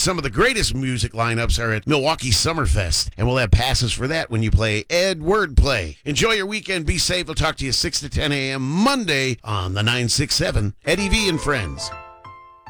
some of the greatest music lineups are at Milwaukee Summerfest, and we'll have passes for that when you play Ed Wordplay. Enjoy your weekend. Be safe. We'll talk to you 6 to 10 a.m. Monday on the 967 Eddie V and Friends.